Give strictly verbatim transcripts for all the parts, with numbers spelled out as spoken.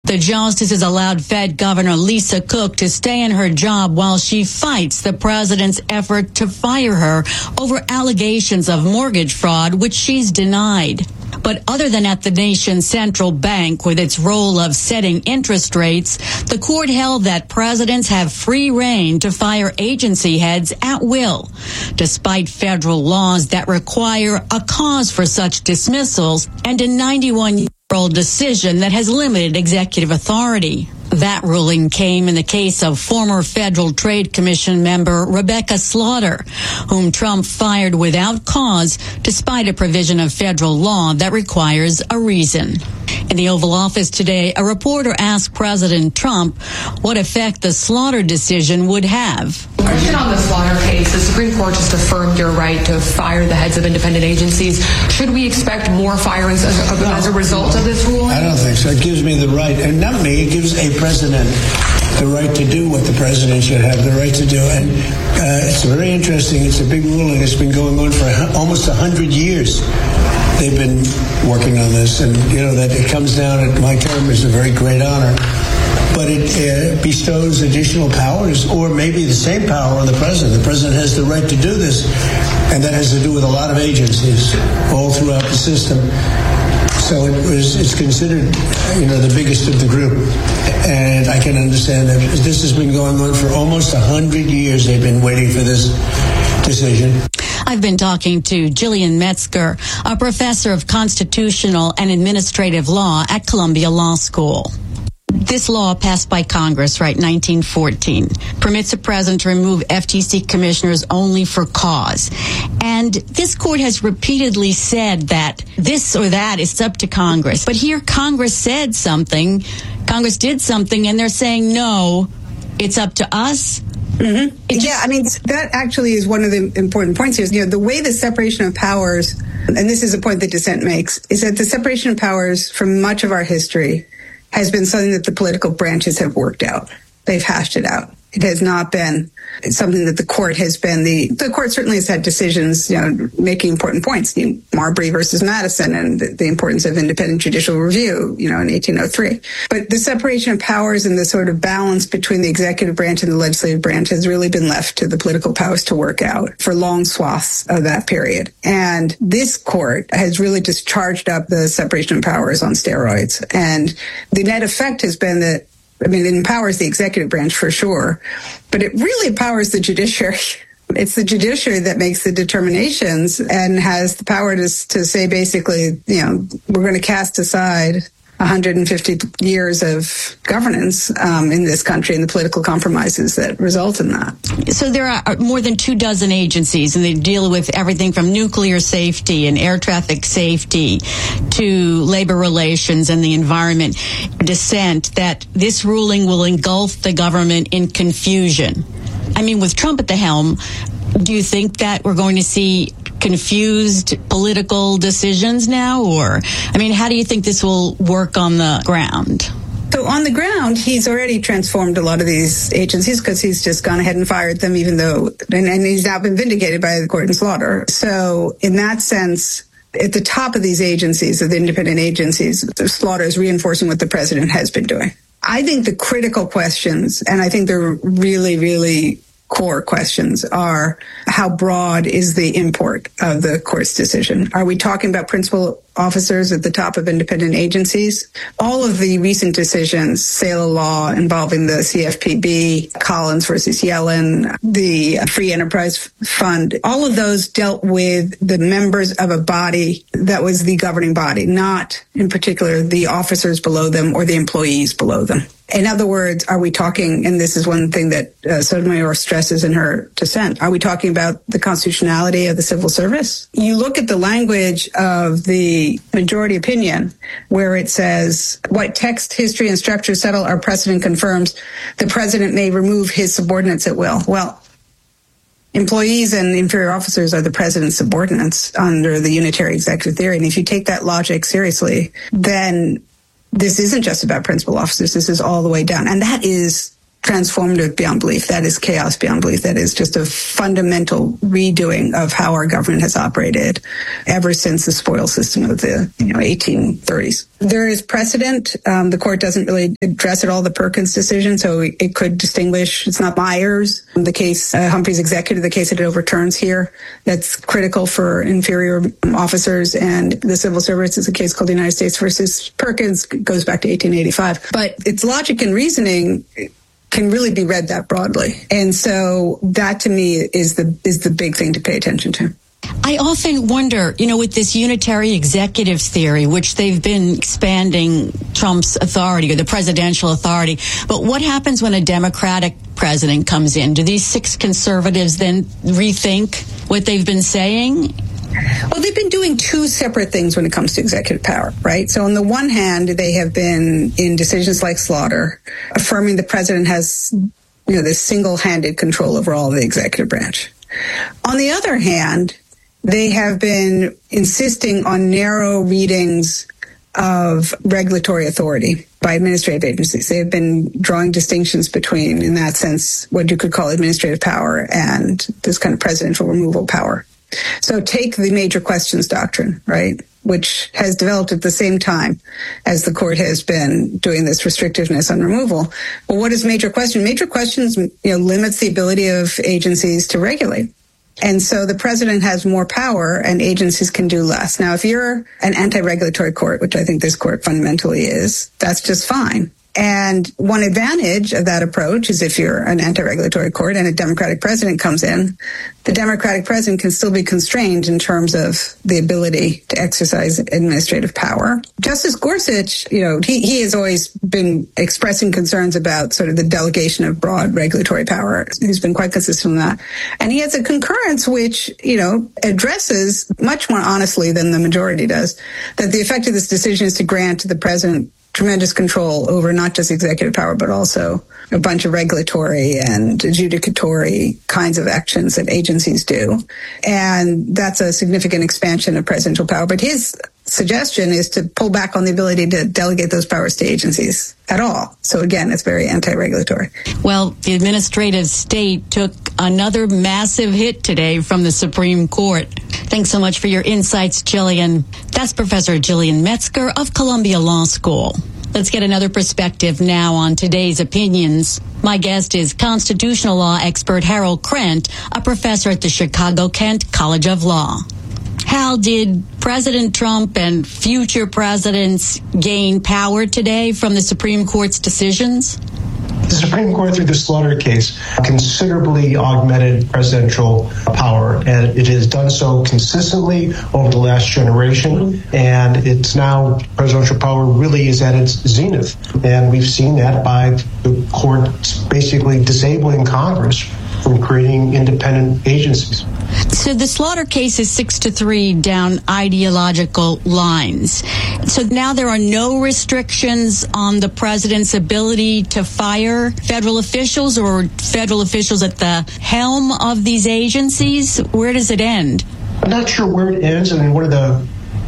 The justices allowed Fed Governor Lisa Cook to stay in her job while she fights the president's effort to fire her over allegations of mortgage fraud, which she's denied. But other than at the nation's central bank with its role of setting interest rates, the court held that presidents have free rein to fire agency heads at will, despite federal laws that require a cause for such dismissals and a ninety-one-year-old decision that has limited executive authority. That ruling came in the case of former Federal Trade Commission member Rebecca Slaughter, whom Trump fired without cause despite a provision of federal law that requires a reason. In the Oval Office today, a reporter asked President Trump what effect the Slaughter decision would have. Question on the Slaughter case. The Supreme Court just affirmed your right to fire the heads of independent agencies. Should we expect more firings as a, as a result of this ruling? I don't think so. It gives me the right, and not me, it gives a president the right to do what the president should have the right to do. And uh, it's very interesting. It's a big ruling. It's been going on for almost one hundred years. They've been working on this, and, you know, that it comes down at my term is a very great honor. But it uh, bestows additional powers, or maybe the same power on the president. The president has the right to do this, and that has to do with a lot of agencies all throughout the system. So it was, it's considered, you know, the biggest of the group. And I can understand that this has been going on for almost one hundred years. They've been waiting for this decision. I've been talking to Jillian Metzger, a professor of constitutional and administrative law at Columbia Law School. This law passed by Congress, right, nineteen fourteen, permits a president to remove F T C commissioners only for cause. And this court has repeatedly said that this or that is up to Congress. But here Congress said something, Congress did something, and they're saying, no, it's up to us. Mm-hmm. Just, yeah, I mean, that actually is one of the important points here. You know, the way the separation of powers, and this is a point that dissent makes, is that the separation of powers from much of our history has been something that the political branches have worked out. They've hashed it out. It has not been something that the court has been the, the court certainly has had decisions, you know, making important points, you know, Marbury versus Madison and the, the importance of independent judicial review, you know, in eighteen oh three. But the separation of powers and the sort of balance between the executive branch and the legislative branch has really been left to the political powers to work out for long swaths of that period. And this court has really just charged up the separation of powers on steroids. And the net effect has been that, I mean, it empowers the executive branch for sure, but it really empowers the judiciary. It's the judiciary that makes the determinations and has the power to, to say basically, you know, we're going to cast aside one hundred fifty years of governance um, in this country and the political compromises that result in that. So there are more than two dozen agencies, and they deal with everything from nuclear safety and air traffic safety to labor relations and the environment. Dissent that this ruling will engulf the government in confusion. I mean, with Trump at the helm, do you think that we're going to see confused political decisions now? Or, I mean, how do you think this will work on the ground? So on the ground, he's already transformed a lot of these agencies because he's just gone ahead and fired them, even though, and, and he's now been vindicated by the court in Slaughter. So in that sense, at the top of these agencies, of the independent agencies, the Slaughter is reinforcing what the president has been doing. I think the critical questions, and I think they're really, really core questions, are how broad is the import of the court's decision? Are we talking about principal officers at the top of independent agencies? All of the recent decisions, Saylor Law involving the C F P B, Collins versus Yellen, the Free Enterprise Fund, all of those dealt with the members of a body that was the governing body, not in particular the officers below them or the employees below them. In other words, are we talking, and this is one thing that uh, Sotomayor stresses in her dissent, are we talking about the constitutionality of the civil service? You look at the language of the majority opinion where it says, what text, history, and structure settle our precedent confirms the president may remove his subordinates at will. Well, employees and inferior officers are the president's subordinates under the unitary executive theory. And if you take that logic seriously, then this isn't just about principal officers. This is all the way down. And that is transformative beyond belief. That is chaos beyond belief. That is just a fundamental redoing of how our government has operated ever since the spoil system of the you know eighteen thirties. There is precedent. Um, the court doesn't really address at all the Perkins decision, so it could distinguish. It's not Myers, the case, uh, Humphrey's executive, the case that it overturns here. That's critical for inferior officers, and the civil service is a case called the United States versus Perkins, goes back to eighteen eighty-five. But its logic and reasoning can really be read that broadly. And so that to me is the is the big thing to pay attention to. I often wonder, you know, with this unitary executive theory, which they've been expanding Trump's authority or the presidential authority, but what happens when a Democratic president comes in? Do these six conservatives then rethink what they've been saying? Well, they've been doing two separate things when it comes to executive power, right? So on the one hand, they have been, in decisions like Slaughter, affirming the president has, you know, this single-handed control over all of the executive branch. On the other hand, they have been insisting on narrow readings of regulatory authority by administrative agencies. They have been drawing distinctions between, in that sense, what you could call administrative power and this kind of presidential removal power. So take the major questions doctrine, right, which has developed at the same time as the court has been doing this restrictiveness on removal. Well, what is major question? Major questions, you know, limits the ability of agencies to regulate. And so the president has more power and agencies can do less. Now, if you're an anti-regulatory court, which I think this court fundamentally is, that's just fine. And one advantage of that approach is if you're an anti-regulatory court and a Democratic president comes in, the Democratic president can still be constrained in terms of the ability to exercise administrative power. Justice Gorsuch, you know, he, he has always been expressing concerns about sort of the delegation of broad regulatory power. He's been quite consistent on that. And he has a concurrence which, you know, addresses much more honestly than the majority does, that the effect of this decision is to grant to the president tremendous control over not just executive power, but also a bunch of regulatory and adjudicatory kinds of actions that agencies do. And that's a significant expansion of presidential power. But his suggestion is to pull back on the ability to delegate those powers to agencies at all. So again, it's very anti-regulatory. Well, the administrative state took another massive hit today from the Supreme Court. Thanks so much for your insights, Jillian. That's Professor Jillian Metzger of Columbia Law School. Let's get another perspective now on today's opinions. My guest is constitutional law expert Harold Krent, a professor at the Chicago-Kent College of Law. Hal, did President Trump and future presidents gain power today from the Supreme Court's decisions? The Supreme Court, through the Slaughter case, considerably augmented presidential power, and it has done so consistently over the last generation, and it's now, presidential power really is at its zenith, and we've seen that by the court basically disabling Congress from creating independent agencies. So the Slaughter case is six to three down ideological lines. So now there are no restrictions on the president's ability to fire federal officials or federal officials at the helm of these agencies. Where does it end? I'm not sure where it ends. I mean, one of the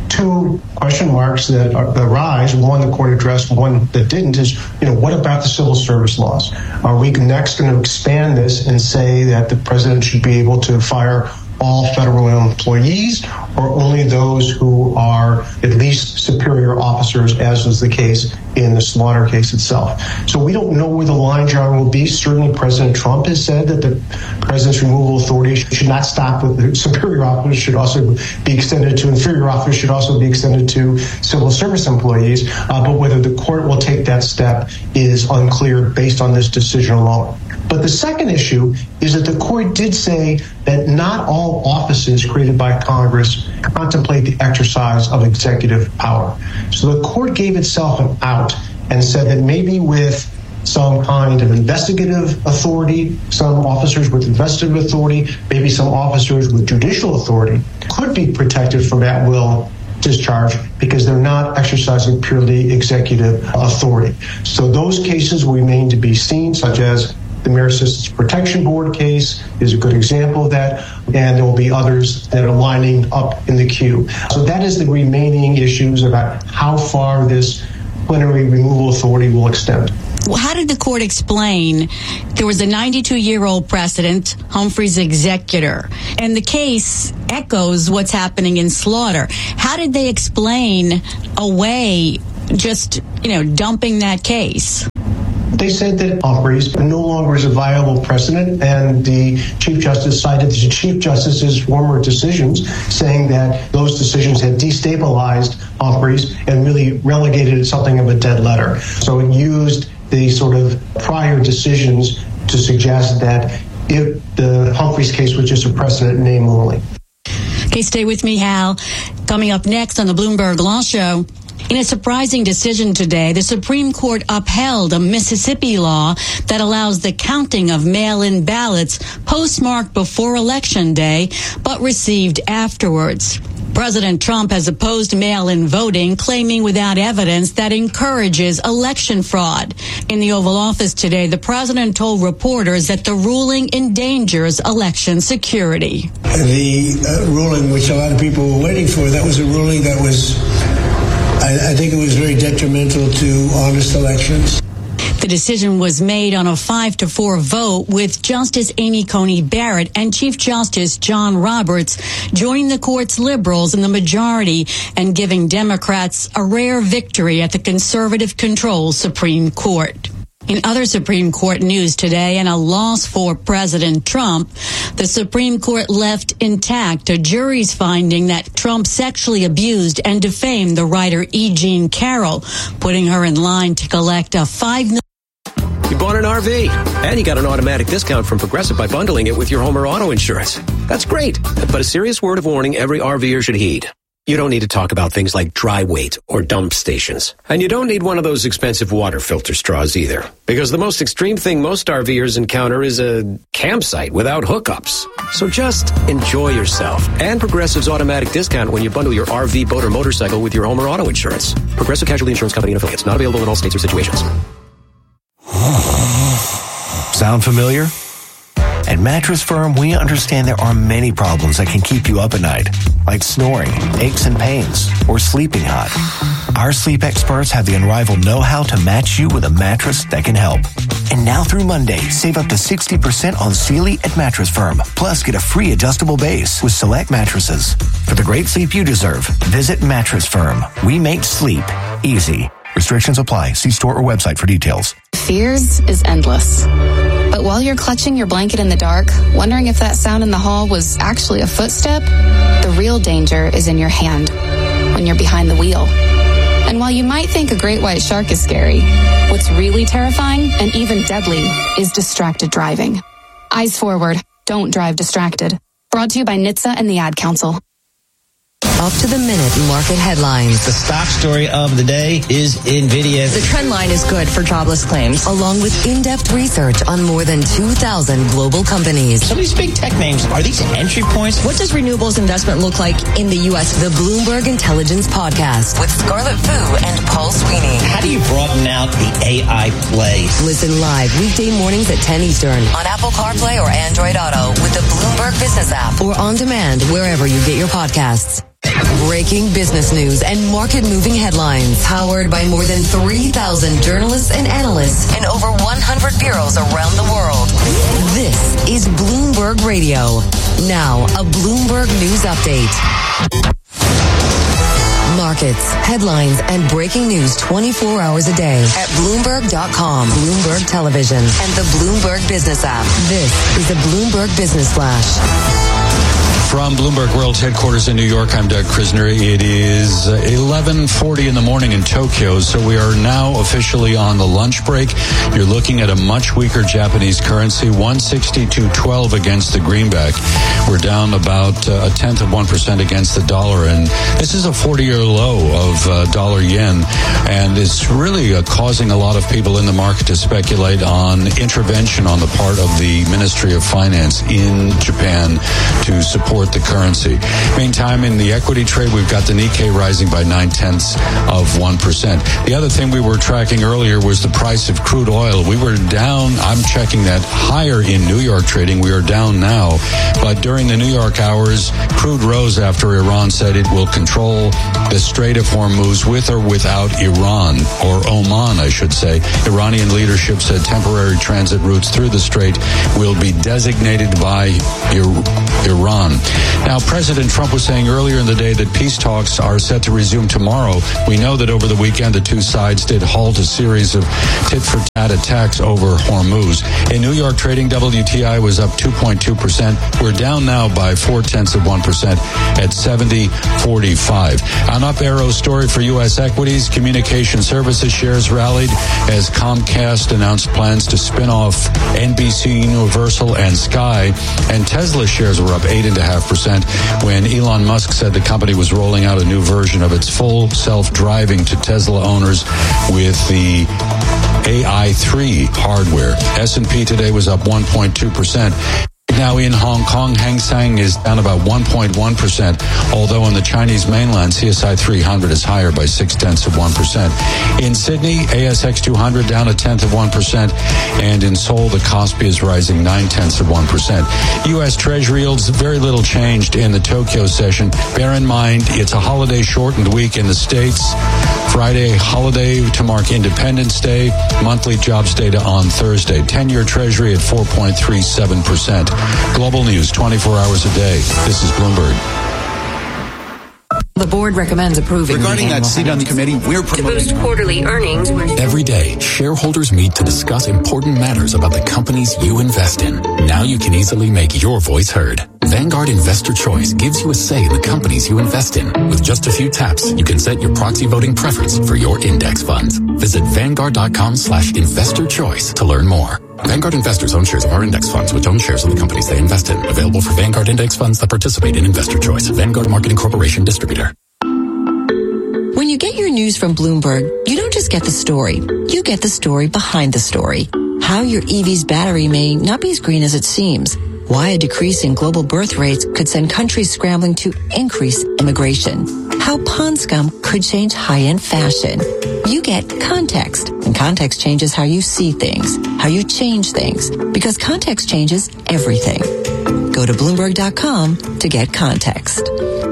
two question marks that arise, one the court addressed, one that didn't, is, you know, what about the civil service laws? Are we next going to expand this and say that the president should be able to fire all federal employees or only those who are at least superior officers, as was the case in the Slaughter case itself? So we don't know where the line drawing will be. Certainly President Trump has said that the president's removal authority should not stop with the superior officers, should also be extended to inferior officers, should also be extended to civil service employees. Uh, but whether the court will take that step is unclear based on this decision alone. But the second issue is that the court did say that not all offices created by Congress contemplate the exercise of executive power. So the court gave itself an out and said that maybe with some kind of investigative authority, some officers with investigative authority, maybe some officers with judicial authority could be protected from at-will discharge because they're not exercising purely executive authority. So those cases remain to be seen, such as the Merit Systems Protection Board case is a good example of that, and there will be others that are lining up in the queue. So that is the remaining issues about how far this disciplinary removal authority will extend. Well, how did the court explain there was a ninety-two-year-old precedent, Humphrey's executor, and the case echoes what's happening in Slaughter? How did they explain away just, you know, dumping that case? They said that Humphreys no longer is a viable precedent, and the Chief Justice cited the Chief Justice's former decisions, saying that those decisions had destabilized Humphreys and really relegated it something of a dead letter. So it used the sort of prior decisions to suggest that if the Humphreys case was just a precedent in name only. Okay, stay with me, Hal. Coming up next on the Bloomberg Law Show. In a surprising decision today, the Supreme Court upheld a Mississippi law that allows the counting of mail-in ballots postmarked before Election Day, but received afterwards. President Trump has opposed mail-in voting, claiming without evidence that encourages election fraud. In the Oval Office today, the president told reporters that the ruling endangers election security. The uh, ruling, which a lot of people were waiting for, that was a ruling that was, I, I think it was very detrimental to honest elections. The decision was made on a five to four vote, with Justice Amy Coney Barrett and Chief Justice John Roberts joining the court's liberals in the majority and giving Democrats a rare victory at the conservative-controlled Supreme Court. In other Supreme Court news today, and a loss for President Trump, the Supreme Court left intact a jury's finding that Trump sexually abused and defamed the writer E. Jean Carroll, putting her in line to collect a five million dollars. You bought an R V, and you got an automatic discount from Progressive by bundling it with your home or auto insurance. That's great, but a serious word of warning every RVer should heed. You don't need to talk about things like dry weight or dump stations. And you don't need one of those expensive water filter straws either. Because the most extreme thing most RVers encounter is a campsite without hookups. So just enjoy yourself. And Progressive's automatic discount when you bundle your R V, boat, or motorcycle with your home or auto insurance. Progressive Casualty Insurance Company and affiliates. Not available in all states or situations. Sound familiar? At Mattress Firm, we understand there are many problems that can keep you up at night, like snoring, aches and pains, or sleeping hot. Our sleep experts have the unrivaled know-how to match you with a mattress that can help. And now through Monday, save up to sixty percent on Sealy at Mattress Firm. Plus, get a free adjustable base with select mattresses. For the great sleep you deserve, visit Mattress Firm. We make sleep easy. Restrictions apply. See store or website for details. Fears is endless. But while you're clutching your blanket in the dark, wondering if that sound in the hall was actually a footstep, the real danger is in your hand, when you're behind the wheel. And while you might think a great white shark is scary, what's really terrifying and even deadly is distracted driving. Eyes forward. Don't drive distracted. Brought to you by N H T S A and the Ad Council. Up to the minute market headlines. The stock story of the day is NVIDIA. The trend line is good for jobless claims, along with in-depth research on more than two thousand global companies. Some of these big tech names, are these entry points? What does renewables investment look like in the U S? The Bloomberg Intelligence Podcast with Scarlett Fu and Paul Sweeney. How do you broaden out the A I play? Listen live weekday mornings at ten Eastern on Apple CarPlay or Android Auto with the Bloomberg Business app, or on demand wherever you get your podcasts. Breaking business news and market-moving headlines, powered by more than three thousand journalists and analysts in over one hundred bureaus around the world. This is Bloomberg Radio. Now, a Bloomberg News Update. Markets, headlines, and breaking news twenty-four hours a day at Bloomberg dot com, Bloomberg Television, and the Bloomberg Business app. This is the Bloomberg Business Flash. From Bloomberg World Headquarters in New York, I'm Doug Krisner. It is eleven forty in the morning in Tokyo, so we are now officially on the lunch break. You're looking at a much weaker Japanese currency, one sixty-two twelve against the greenback. We're down about uh, a tenth of one percent against the dollar, and this is a forty-year low of uh, dollar yen, and it's really uh, causing a lot of people in the market to speculate on intervention on the part of the Ministry of Finance in Japan to support support the currency. Meantime, in the equity trade, we've got the Nikkei rising by nine-tenths of one percent. The other thing we were tracking earlier was the price of crude oil. We were down, I'm checking that, higher in New York trading. We are down now. But during the New York hours, crude rose after Iran said it will control the Strait of Hormuz with or without Iran, or Oman, I should say. Iranian leadership said temporary transit routes through the strait will be designated by Iran. Now, President Trump was saying earlier in the day that peace talks are set to resume tomorrow. We know that over the weekend, the two sides did halt a series of tit-for-tat attacks over Hormuz. In New York trading, W T I was up two point two percent. We're down now by four-tenths of one percent at seventy forty-five. An up-arrow story for U S equities. Communication services shares rallied as Comcast announced plans to spin off N B C, Universal, and Sky. And Tesla shares were up eight point five percent when Elon Musk said the company was rolling out a new version of its full self-driving to Tesla owners with the A I three hardware. S and P today was up one point two percent. Now in Hong Kong, Hang Seng is down about one point one percent, although on the Chinese mainland, C S I three hundred is higher by six-tenths of one percent. In Sydney, A S X two hundred down a tenth of one percent, and in Seoul, the Kospi is rising nine-tenths of one percent. U S Treasury yields very little changed in the Tokyo session. Bear in mind, it's a holiday-shortened week in the States. Friday, holiday to mark Independence Day. Monthly jobs data on Thursday. ten-year Treasury at four point three seven percent. Global news twenty-four hours a day. This is Bloomberg. The board recommends approving. Regarding that seat on the committee, we're promoting to boost quarterly earnings. Every day, shareholders meet to discuss important matters about the companies you invest in. Now you can easily make your voice heard. Vanguard Investor Choice gives you a say in the companies you invest in. With just a few taps, you can set your proxy voting preference for your index funds. Visit Vanguard.com slash investor choice to learn more. Vanguard investors own shares of our index funds, which own shares of the companies they invest in. Available for Vanguard index funds that participate in Investor Choice. Vanguard Marketing Corporation distributor. When you get your news from Bloomberg, you don't just get the story. You get the story behind the story. How your E V's battery may not be as green as it seems. Why a decrease in global birth rates could send countries scrambling to increase immigration. How pond scum could change high-end fashion. You get context, and context changes how you see things, how you change things, because context changes everything. Go to Bloomberg dot com to get context.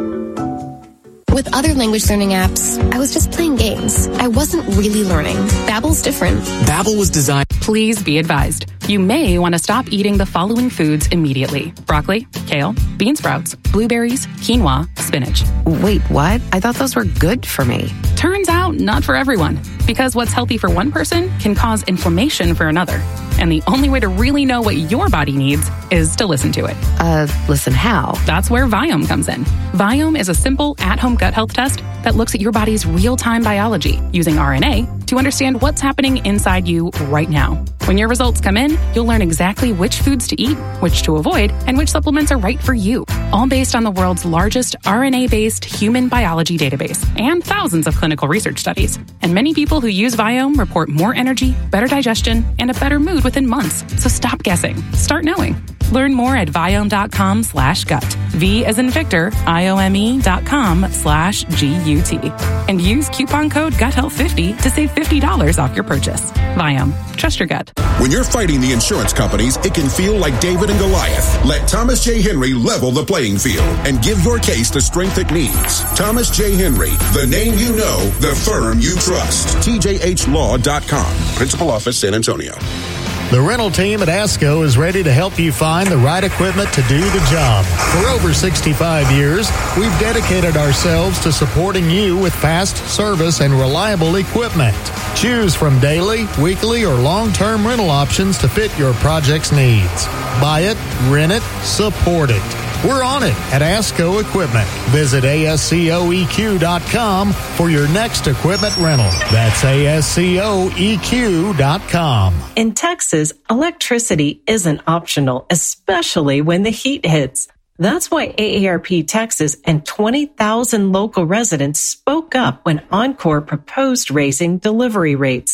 With other language learning apps, I was just playing games. I wasn't really learning. Babbel's different. Babbel was designed... Please be advised. You may want to stop eating the following foods immediately. Broccoli, kale, bean sprouts, blueberries, quinoa, spinach. Wait, what? I thought those were good for me. Turns out, not for everyone. Because what's healthy for one person can cause inflammation for another. And the only way to really know what your body needs is to listen to it. Uh, listen how? That's where Viome comes in. Viome is a simple at-home gut health test that looks at your body's real-time biology using R N A to understand what's happening inside you right now. When your results come in, you'll learn exactly which foods to eat, which to avoid, and which supplements are right for you. All based on the world's largest R N A-based human biology database and thousands of clinical research studies. And many people who use Viome report more energy, better digestion, and a better mood within months. So stop guessing. Start knowing. Learn more at Viome.com slash gut. V as in Victor, I-O-M-E dot com slash G-U-T. And use coupon code gut health fifty to save fifty dollars off your purchase. Viome. Trust your gut. When you're fighting the insurance companies, it can feel like David and Goliath. Let Thomas J. Henry level the playing field and give your case the strength it needs. Thomas J. Henry, the name you know, the firm you trust. T J H law dot com. Principal Office, San Antonio. The rental team at ASCO is ready to help you find the right equipment to do the job. For over sixty-five years, we've dedicated ourselves to supporting you with fast service and reliable equipment. Choose from daily, weekly, or long-term rental options to fit your project's needs. Buy it, rent it, support it. We're on it at ASCO Equipment. Visit A S C O E Q dot com for your next equipment rental. That's A S C O E Q dot com. In Texas, electricity isn't optional, especially when the heat hits. That's why A A R P Texas and twenty thousand local residents spoke up when Oncor proposed raising delivery rates.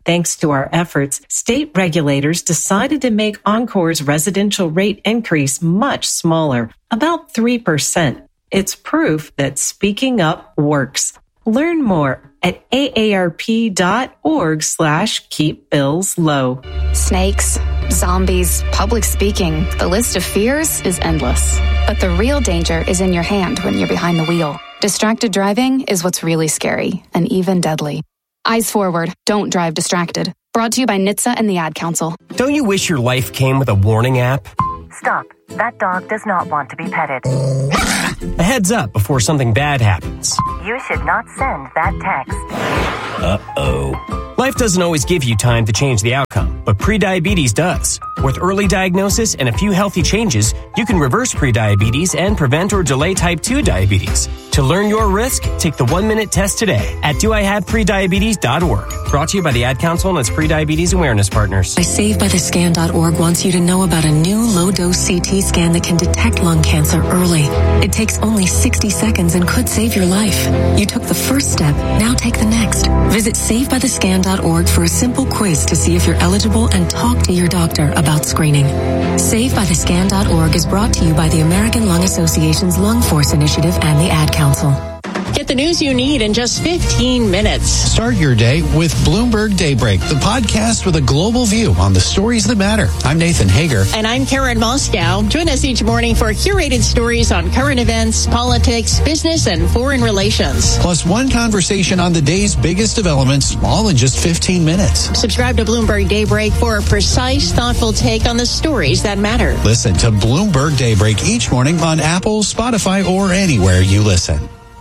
Thanks to our efforts, state regulators decided to make Encore's residential rate increase much smaller, about three percent. It's proof that speaking up works. Learn more at aarp.org slash keep bills low. Snakes, zombies, public speaking. The list of fears is endless. But the real danger is in your hand when you're behind the wheel. Distracted driving is what's really scary and even deadly. Eyes forward. Don't drive distracted. Brought to you by N H T S A and the Ad Council. Don't you wish your life came with a warning app? Stop. That dog does not want to be petted. A heads up before something bad happens. You should not send that text. Uh-oh. Life doesn't always give you time to change the outcome, but prediabetes does. With early diagnosis and a few healthy changes, you can reverse prediabetes and prevent or delay type two diabetes. To learn your risk, take the one-minute test today at do I have prediabetes dot org. Brought to you by the Ad Council and its Prediabetes Awareness Partners. save by the scan dot org wants you to know about a new low-dose C T scan that can detect lung cancer early. It takes only sixty seconds and could save your life. You took the first step, now take the next. Visit save by the scan dot org for a simple quiz to see if you're eligible and talk to your doctor about screening. save by the scan dot org is brought to you by the American Lung Association's Lung Force Initiative and the Ad Council. Get the news you need in just fifteen minutes. Start your day with Bloomberg Daybreak, the podcast with a global view on the stories that matter. I'm Nathan Hager. And I'm Karen Moscow. Join us each morning for curated stories on current events, politics, business, and foreign relations. Plus one conversation on the day's biggest developments, all in just fifteen minutes. Subscribe to Bloomberg Daybreak for a precise, thoughtful take on the stories that matter. Listen to Bloomberg Daybreak each morning on Apple, Spotify, or anywhere you listen.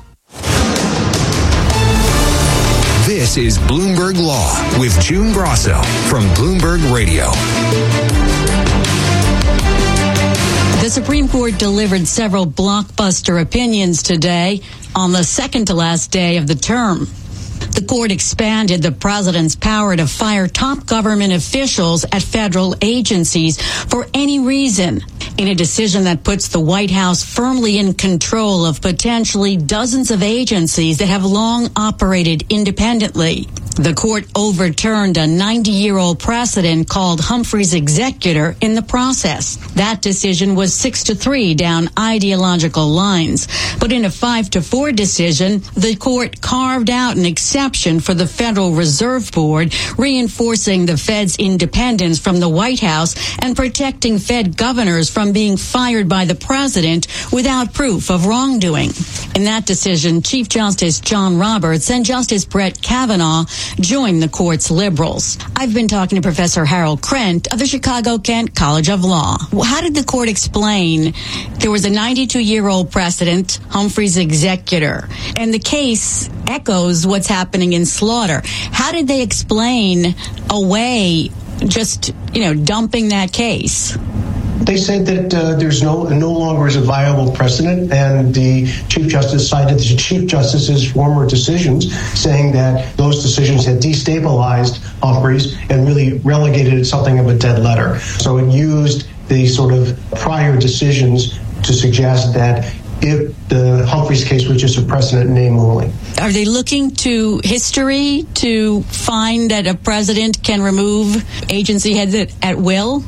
This is Bloomberg Law with June Grosso from Bloomberg Radio. The Supreme Court delivered several blockbuster opinions today on the second to last day of the term. The court expanded the president's power to fire top government officials at federal agencies for any reason, in a decision that puts the White House firmly in control of potentially dozens of agencies that have long operated independently. The court overturned a ninety-year-old precedent called Humphrey's Executor in the process. That decision was six to three down ideological lines. But in a five to four decision, the court carved out an exception for the Federal Reserve Board, reinforcing the Fed's independence from the White House and protecting Fed governors from being fired by the president without proof of wrongdoing. In that decision, Chief Justice John Roberts and Justice Brett Kavanaugh joined the court's liberals. I've been talking to Professor Harold Krent of the Chicago-Kent College of Law. How did the court explain there was a ninety-two-year-old precedent, Humphrey's Executor, and the case echoes what's happening in Slaughter? How did they explain away just, you know, dumping that case? They said that uh, there's no no longer is a viable precedent, and the Chief Justice cited the Chief Justice's former decisions, saying that those decisions had destabilized Humphreys and really relegated it something of a dead letter. So it used the sort of prior decisions to suggest that if the Humphreys case was just a precedent name only. Are they looking to history to find that a president can remove agency heads at, at will?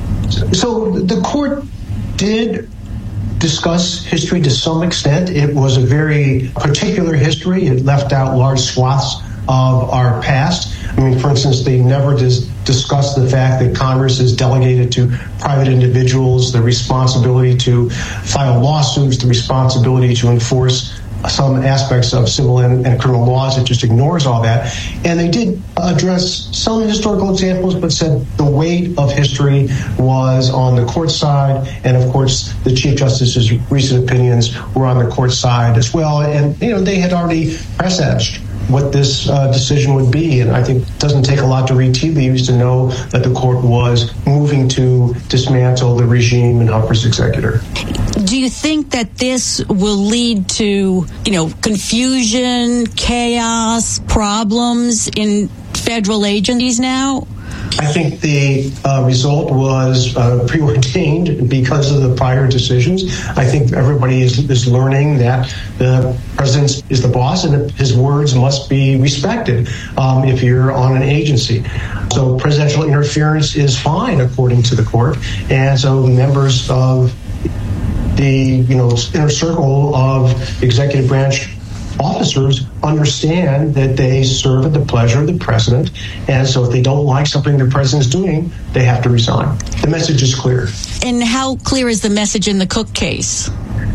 So the court did discuss history to some extent. It was a very particular history. It left out large swaths of our past. I mean, for instance, they never dis- discussed the fact that Congress has delegated to private individuals the responsibility to file lawsuits, the responsibility to enforce some aspects of civil and, and criminal laws. It just ignores all that. And they did address some historical examples, but said the weight of history was on the court side. And of course, the Chief Justice's recent opinions were on the court side as well. And, you know, they had already presaged what this uh, decision would be. And I think it doesn't take a lot to read tea leaves to know that the court was moving to dismantle the regime in Humphrey's Executor. Do you think that this will lead to, you know, confusion, chaos, problems in federal agencies now? I think the uh, result was uh, preordained because of the prior decisions. I think everybody is, is learning that the president is the boss and his words must be respected um, if you're on an agency. So presidential interference is fine, according to the court. And so members of the you know inner circle of executive branch officers understand that they serve at the pleasure of the president, and so if they don't like something the president's doing, they have to resign. The message is clear. And how clear is the message in the Cook case?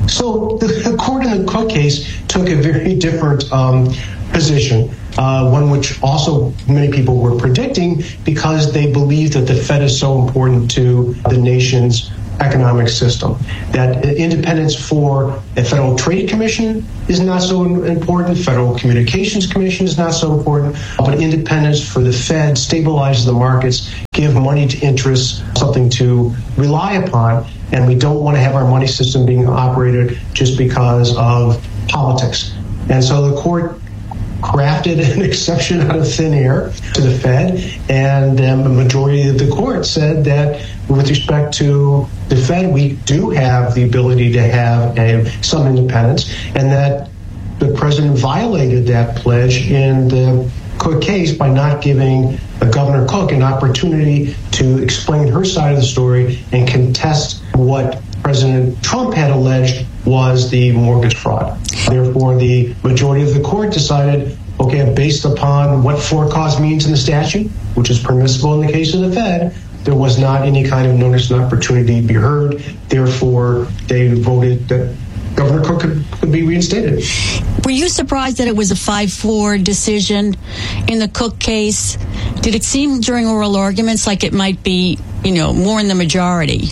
So the, the court in the Cook case took a very different um, position, uh, one which also many people were predicting because they believe that the Fed is so important to the nation's economic system, that independence for a Federal Trade Commission is not so important, Federal Communications Commission is not so important, but independence for the Fed stabilizes the markets, give money to interests, something to rely upon, and we don't want to have our money system being operated just because of politics. And so the court crafted an exception out of thin air to the Fed, and um, the majority of the court said that with respect to the Fed, we do have the ability to have a, some independence, and that the president violated that pledge in the Cook case by not giving Governor Cook an opportunity to explain her side of the story and contest what President Trump had alleged was the mortgage fraud. Therefore, the majority of the court decided, okay, based upon what for cause means in the statute, which is permissible in the case of the Fed, there was not any kind of notice and opportunity to be heard. Therefore, they voted that Governor Cook could, could be reinstated. Were you surprised that it was a five four decision in the Cook case? Did it seem during oral arguments like it might be, you know, more in the majority?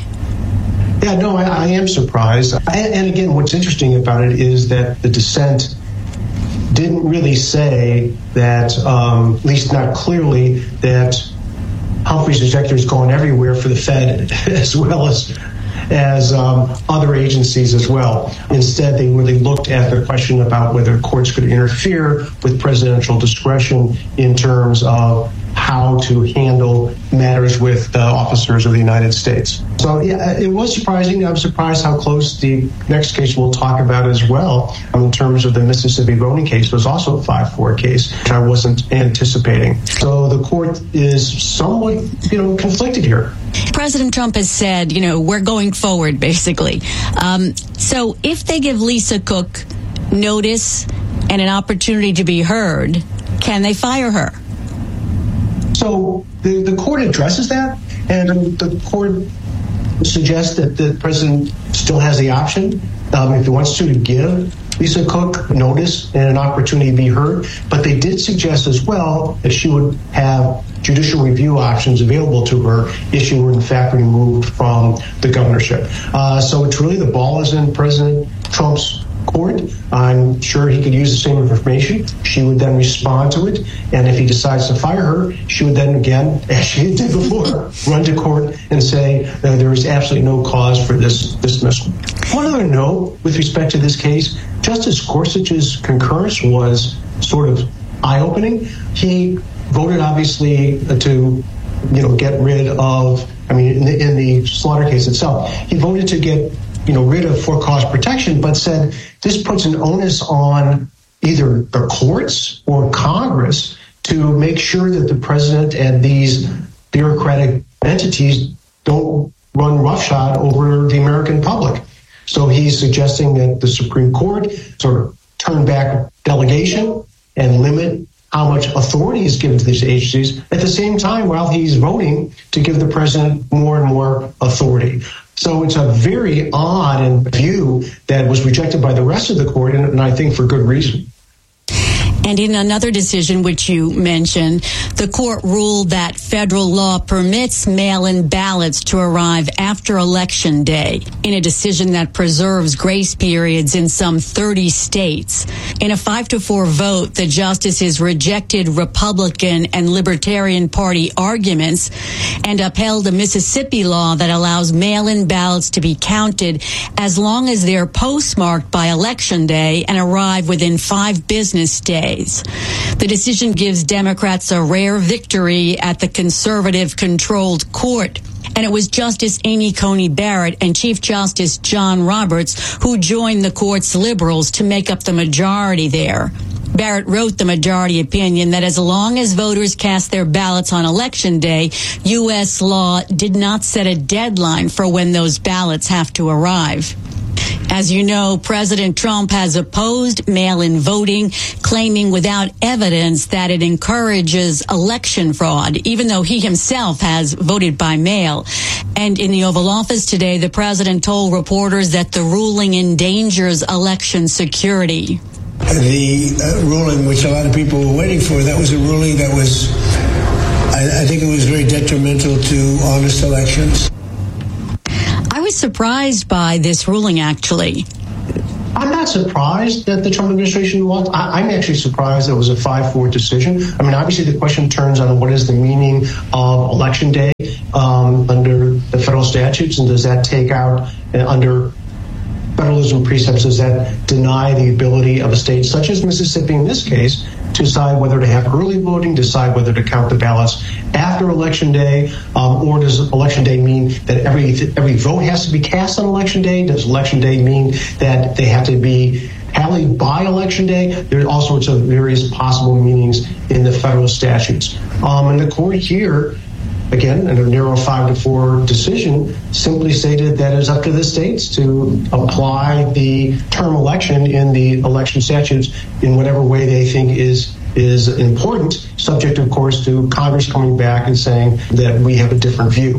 Yeah, no, I, I am surprised. I, and again, what's interesting about it is that the dissent didn't really say that, um, at least not clearly, that Humphrey's executive is going everywhere for the Fed as well as as um, other agencies as well. Instead, they really looked at the question about whether courts could interfere with presidential discretion in terms of how to handle matters with the officers of the United States. So yeah, it was surprising. I'm surprised how close the next case we'll talk about as well, in terms of the Mississippi voting case, was also a five four case, which I wasn't anticipating. So the court is somewhat, you know, conflicted here. President Trump has said, you know, we're going forward, basically. Um, so if they give Lisa Cook notice and an opportunity to be heard, can they fire her? So the, the court addresses that, and the court suggests that the president still has the option, um, if he wants to, to give Lisa Cook notice and an opportunity to be heard. But they did suggest as well that she would have judicial review options available to her if she were in fact removed from the governorship. Uh, so it's really the ball is in President Trump's court. I'm sure he could use the same information. She would then respond to it, and if he decides to fire her, she would then again, as she did before, run to court and say uh, there is absolutely no cause for this dismissal. One other note with respect to this case, Justice Gorsuch's concurrence was sort of eye-opening. He voted obviously to, you know, get rid of, I mean, in the, in the Slaughter case itself, he voted to get, you know, rid of for cause protection, but said this puts an onus on either the courts or Congress to make sure that the president and these bureaucratic entities don't run roughshod over the American public. So he's suggesting that the Supreme Court sort of turn back delegation and limit how much authority is given to these agencies at the same time while he's voting to give the president more and more authority. So it's a very odd view that was rejected by the rest of the court, and I think for good reason. And in another decision which you mentioned, the court ruled that federal law permits mail-in ballots to arrive after Election Day in a decision that preserves grace periods in some thirty states. In a five to four vote, the justices rejected Republican and Libertarian Party arguments and upheld a Mississippi law that allows mail-in ballots to be counted as long as they're postmarked by Election Day and arrive within five business days. days. The decision gives Democrats a rare victory at the conservative-controlled court. And it was Justice Amy Coney Barrett and Chief Justice John Roberts who joined the court's liberals to make up the majority there. Barrett wrote the majority opinion that as long as voters cast their ballots on Election Day, U S law did not set a deadline for when those ballots have to arrive. As you know, President Trump has opposed mail-in voting, claiming without evidence that it encourages election fraud, even though he himself has voted by mail. And in the Oval Office today, the president told reporters that the ruling endangers election security. The uh, ruling, which a lot of people were waiting for, that was a ruling that was, I, I think it was very detrimental to honest elections. I was surprised by this ruling, actually. I'm not surprised that the Trump administration wants. I, I'm actually surprised that it was a five four decision. I mean, obviously the question turns on what is the meaning of Election Day um, under the federal statutes, and does that take out uh, under federalism precepts, does that deny the ability of a state such as Mississippi in this case to decide whether to have early voting, decide whether to count the ballots after Election Day, um, or does Election Day mean that every every vote has to be cast on Election Day? Does Election Day mean that they have to be tallied by Election Day? There are all sorts of various possible meanings in the federal statutes. Um, and the court here, again, in a narrow five to four decision, simply stated that it's up to the states to apply the term election in the election statutes in whatever way they think is is important, subject, of course, to Congress coming back and saying that we have a different view.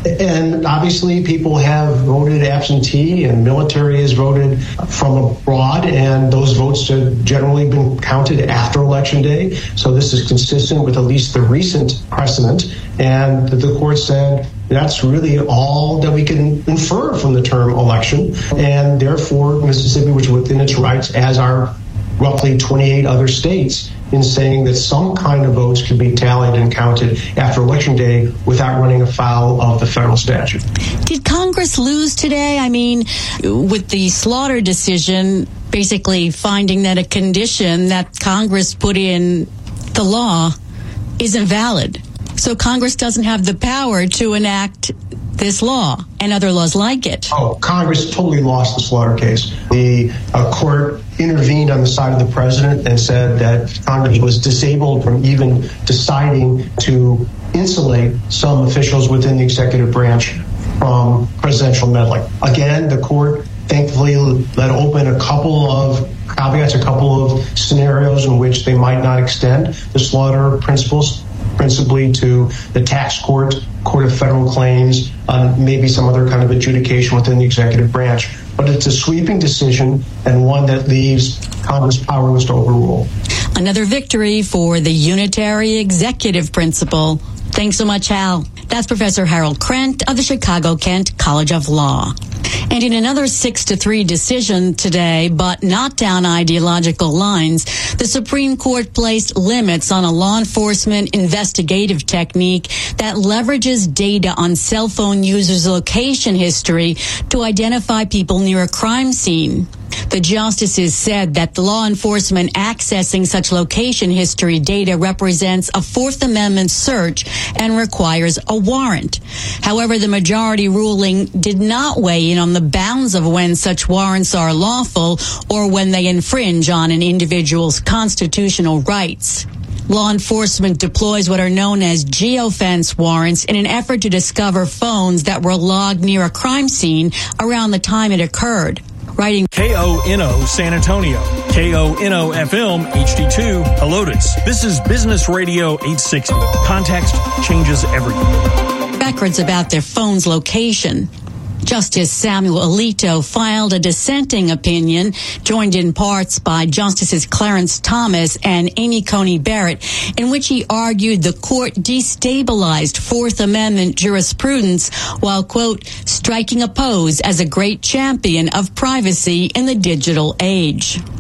And obviously, people have voted absentee, and military has voted from abroad, and those votes have generally been counted after Election Day. So this is consistent with at least the recent precedent. And the court said that's really all that we can infer from the term election. And therefore, Mississippi, which within its rights, as are roughly twenty-eight other states, in saying that some kind of votes could be tallied and counted after Election Day without running afoul of the federal statute. Did Congress lose today? I mean, with the Slaughter decision basically finding that a condition that Congress put in the law isn't valid. So Congress doesn't have the power to enact this law and other laws like it. Oh, Congress totally lost the Slaughter case. The uh, court intervened on the side of the president and said that Congress was disabled from even deciding to insulate some officials within the executive branch from presidential meddling. Again, the court thankfully let open a couple of caveats, a couple of scenarios in which they might not extend the Slaughter principles, principally to the tax court, court of federal claims, uh, maybe some other kind of adjudication within the executive branch. But it's a sweeping decision and one that leaves Congress powerless to overrule. Another victory for the unitary executive principle. Thanks so much, Hal. That's Professor Harold Krent of the Chicago-Kent College of Law. And in another six to three decision today, but not down ideological lines, the Supreme Court placed limits on a law enforcement investigative technique that leverages data on cell phone users' location history to identify people near a crime scene. The justices said that the law enforcement accessing such location history data represents a Fourth Amendment search and requires a warrant. However, the majority ruling did not weigh in on the bounds of when such warrants are lawful or when they infringe on an individual's constitutional rights. Law enforcement deploys what are known as geofence warrants in an effort to discover phones that were logged near a crime scene around the time it occurred. Writing K O N O San Antonio, K O N O F M H D two Helotes. This is Business Radio eight sixty. Context changes everything. Records about their phone's location. Justice Samuel Alito filed a dissenting opinion, joined in parts by Justices Clarence Thomas and Amy Coney Barrett, in which he argued the court destabilized Fourth Amendment jurisprudence while, quote, striking a pose as a great champion of privacy in the digital age.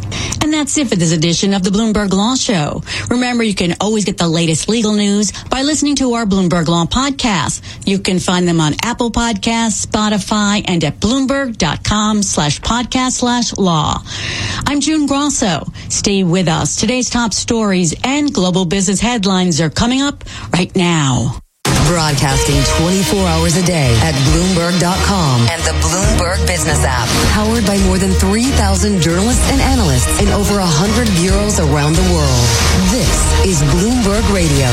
And that's it for this edition of the Bloomberg Law Show. Remember, you can always get the latest legal news by listening to our Bloomberg Law podcasts. You can find them on Apple Podcasts, Spotify, and at Bloomberg.com slash podcast slash law. I'm June Grosso. Stay with us. Today's top stories and global business headlines are coming up right now. Broadcasting twenty-four hours a day at Bloomberg dot com and the Bloomberg Business app. Powered by more than three thousand journalists and analysts in over one hundred bureaus around the world. This is Bloomberg Radio.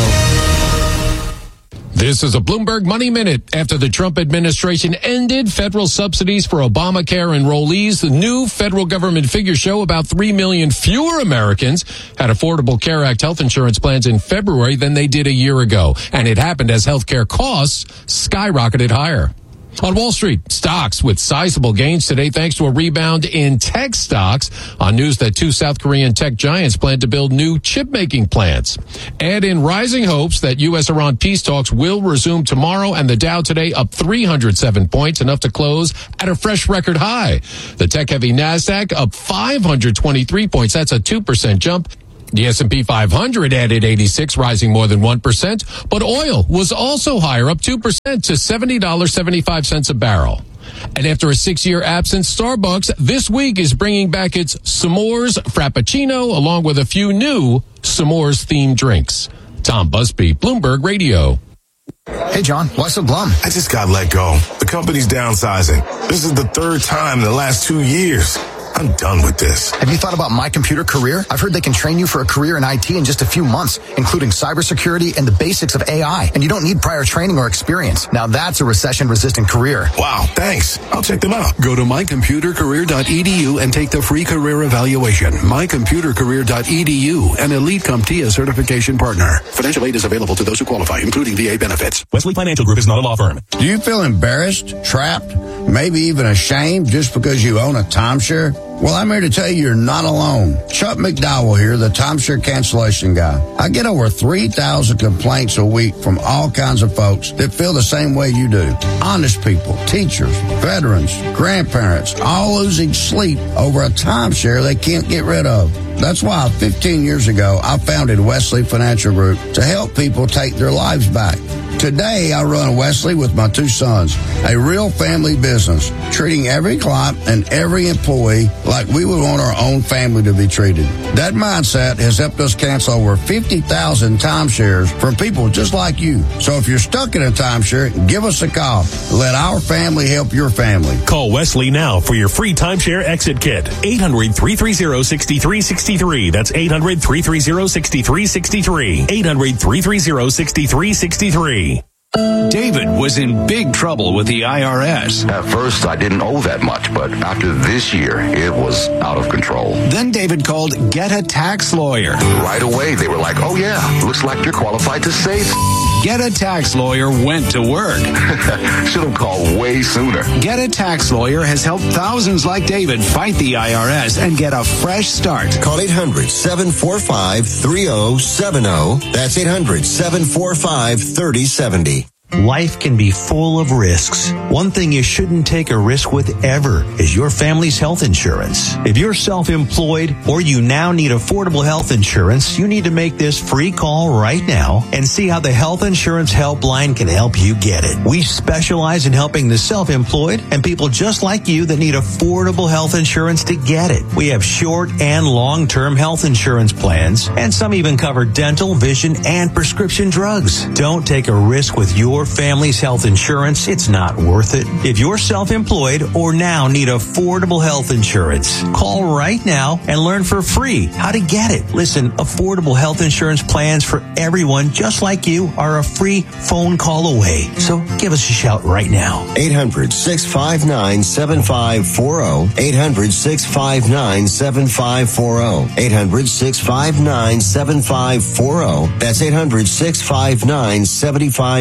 This is a Bloomberg Money Minute. After the Trump administration ended federal subsidies for Obamacare enrollees, the new federal government figures show about three million fewer Americans had Affordable Care Act health insurance plans in February than they did a year ago. And it happened as healthcare costs skyrocketed higher. On Wall Street, stocks with sizable gains today thanks to a rebound in tech stocks on news that two South Korean tech giants plan to build new chip-making plants. Add in rising hopes that U S Iran peace talks will resume tomorrow, and the Dow today up three hundred seven points, enough to close at a fresh record high. The tech-heavy NASDAQ up five hundred twenty-three points. That's a two percent jump. The S and P five hundred added eighty-six, rising more than one percent, but oil was also higher, up two percent to seventy dollars and seventy-five cents a barrel. And after a six-year absence, Starbucks this week is bringing back its S'mores Frappuccino, along with a few new S'mores-themed drinks. Tom Busby, Bloomberg Radio. Hey, John, why so glum? I just got let go. The company's downsizing. This is the third time in the last two years. I'm done with this. Have you thought about My Computer Career? I've heard they can train you for a career in I T in just a few months, including cybersecurity and the basics of A I. And you don't need prior training or experience. Now that's a recession-resistant career. Wow, thanks. I'll check them out. Go to my computer career dot e d u and take the free career evaluation. my computer career dot e d u, an Elite CompTIA certification partner. Financial aid is available to those who qualify, including V A benefits. Wesley Financial Group is not a law firm. Do you feel embarrassed, trapped, maybe even ashamed just because you own a timeshare? Well, I'm here to tell you you're not alone. Chuck McDowell here, the timeshare cancellation guy. I get over three thousand complaints a week from all kinds of folks that feel the same way you do. Honest people, teachers, veterans, grandparents, all losing sleep over a timeshare they can't get rid of. That's why fifteen years ago, I founded Wesley Financial Group to help people take their lives back. Today, I run Wesley with my two sons, a real family business, treating every client and every employee like we would want our own family to be treated. That mindset has helped us cancel over fifty thousand timeshares from people just like you. So if you're stuck in a timeshare, give us a call. Let our family help your family. Call Wesley now for your free timeshare exit kit. eight hundred, three three zero, six three six three. That's eight hundred, three three zero, six three six three. eight hundred, three three zero, six three six three. David was in big trouble with the I R S. At first, I didn't owe that much, but after this year, it was out of control. Then David called Get a Tax Lawyer. Right away, they were like, oh yeah, looks like you're qualified to save. Get a Tax Lawyer went to work. Should have called way sooner. Get a Tax Lawyer has helped thousands like David fight the I R S and get a fresh start. Call eight hundred, seven four five, three oh seven oh. That's eight hundred, seven four five, three oh seven oh. Life can be full of risks. One thing you shouldn't take a risk with ever is your family's health insurance. If you're self-employed or you now need affordable health insurance, you need to make this free call right now and see how the Health Insurance Helpline can help you get it. We specialize in helping the self-employed and people just like you that need affordable health insurance to get it. We have short and long-term health insurance plans, and some even cover dental, vision, and prescription drugs. Don't take a risk with your family's health insurance. It's not worth it. If you're self-employed or now need affordable health insurance, call right now and learn for free how to get it. Listen, affordable health insurance plans for everyone just like you are a free phone call away. So give us a shout right now. eight hundred, six five nine, seven five four oh. eight hundred, six five nine, seven five four oh. eight hundred, six five nine, seven five four oh. That's eight hundred, six five nine, seven five four oh. From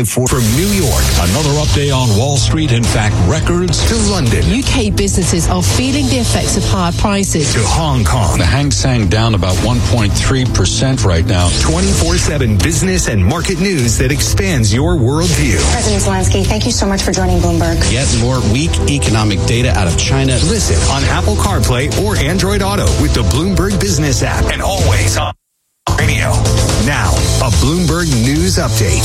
New York. Another update on Wall Street. In fact, records to London. U K businesses are feeling the effects of higher prices. To Hong Kong. The Hang Seng down about one point three percent right now. twenty-four seven business and market news that expands your worldview. President Zelensky, thank you so much for joining Bloomberg. Yet more weak economic data out of China. Listen on Apple CarPlay or Android Auto with the Bloomberg Business app, and always on radio. Now, a Bloomberg News Update.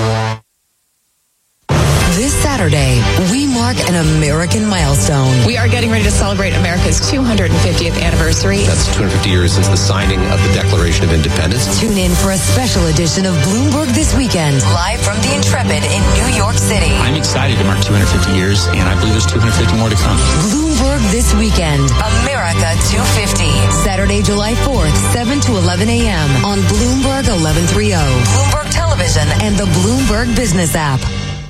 This Saturday, we mark an American milestone. We are getting ready to celebrate America's two hundred fiftieth anniversary. That's two hundred fifty years since the signing of the Declaration of Independence. Tune in for a special edition of Bloomberg This Weekend, live from the Intrepid in New York City. I'm excited to mark two hundred fifty years, and I believe there's two hundred fifty more to come. Bloomberg This Weekend, America two fifty. Saturday, July fourth, seven to eleven a.m. on Bloomberg eleven thirty, Bloomberg Television, and the Bloomberg Business app.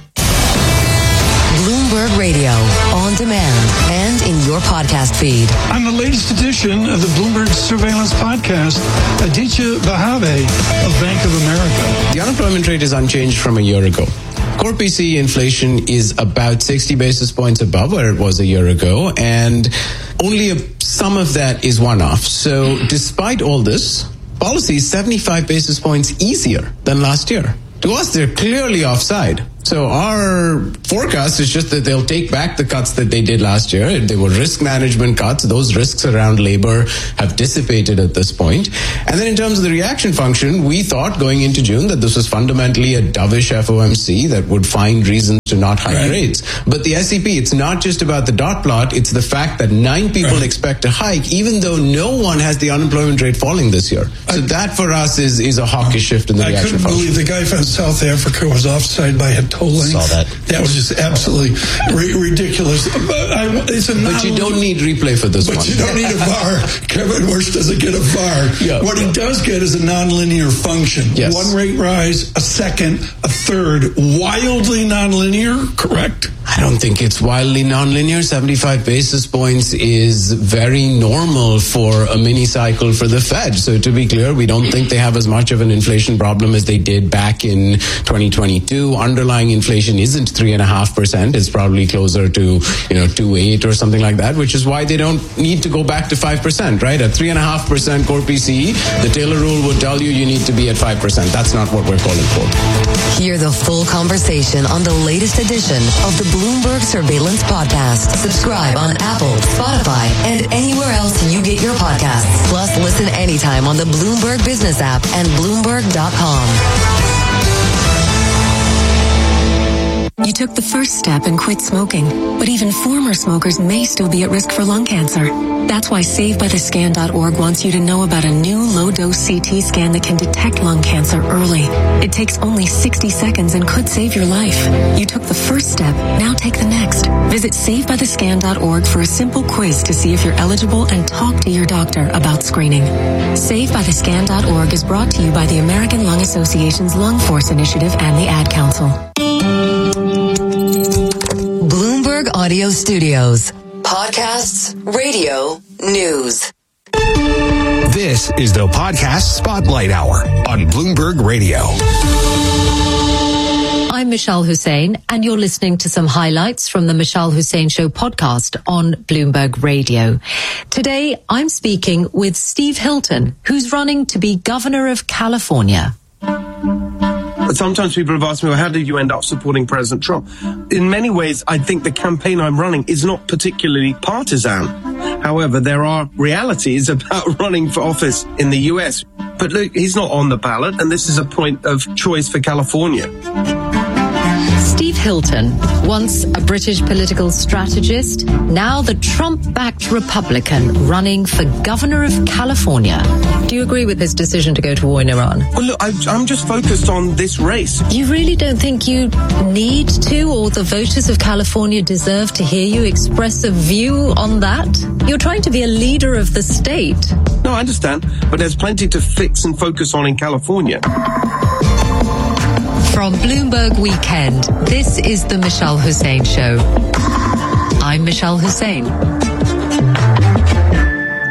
Bloomberg Radio, on demand, and in your podcast feed. On the latest edition of the Bloomberg Surveillance Podcast, Aditya Bahave of Bank of America. The unemployment rate is unchanged from a year ago. Core P C E inflation is about sixty basis points above where it was a year ago, and only a, some of that is one-off. So despite all this, policy is seventy-five basis points easier than last year. To us, they're clearly offside. So our forecast is just that they'll take back the cuts that they did last year. They were risk management cuts. Those risks around labor have dissipated at this point. And then in terms of the reaction function, we thought going into June that this was fundamentally a dovish F O M C that would find reasons to not hike right. rates. But the S E P, it's not just about the dot plot. It's the fact that nine people right. expect a hike, even though no one has the unemployment rate falling this year. So I, that for us is, is a hawkish shift in the I reaction function. I couldn't believe the guy from South Africa was offside by a toe length. Saw that. That was just absolutely ri- ridiculous. But, I, it's a but you don't need replay for this but one. But you don't need a V A R. Kevin Warsh doesn't get a V A R. Yeah. What he does get is a nonlinear function. Yes. One rate rise, a second, a third. Wildly nonlinear, correct? I don't think it's wildly nonlinear. seventy-five basis points is very normal for a mini cycle for the Fed. So to be clear, we don't think they have as much of an inflation problem as they did back in twenty twenty-two. Underlying inflation isn't three and a half percent. It's probably closer to, you know, two eight or something like that, which is why they don't need to go back to five percent, right? At three and a half percent core P C E, the Taylor rule would tell you you need to be at five percent. That's not what we're calling for. Hear the full conversation on the latest edition of the Bloomberg Surveillance Podcast. Subscribe on Apple, Spotify, and anywhere else you get your podcasts. Plus, listen anytime on the Bloomberg Business app and Bloomberg dot com. You took the first step and quit smoking, but even former smokers may still be at risk for lung cancer. That's why Save By The Scan dot org wants you to know about a new low-dose C T scan that can detect lung cancer early. It takes only sixty seconds and could save your life. You took the first step, now take the next. Visit Save By The Scan dot org for a simple quiz to see if you're eligible and talk to your doctor about screening. Save By The Scan dot org is brought to you by the American Lung Association's Lung Force Initiative and the Ad Council. Bloomberg Audio Studios. Podcasts, radio, news. This is the Podcast Spotlight Hour on Bloomberg Radio. I'm Michelle Hussein, and you're listening to some highlights from the Michelle Hussein Show podcast on Bloomberg Radio. Today, I'm speaking with Steve Hilton, who's running to be governor of California. Sometimes people have asked me, well, how did you end up supporting President Trump? In many ways, I think the campaign I'm running is not particularly partisan. However, there are realities about running for office in the U S. But look, he's not on the ballot, and this is a point of choice for California. Steve Hilton, once a British political strategist, now the Trump-backed Republican running for governor of California. Do you agree with his decision to go to war in Iran? Well, look, I, I'm just focused on this race. You really don't think you need to, or the voters of California deserve to hear you express a view on that? You're trying to be a leader of the state. No, I understand, but there's plenty to fix and focus on in California. From Bloomberg Weekend, this is the Michelle Hussein Show. I'm Michelle Hussein.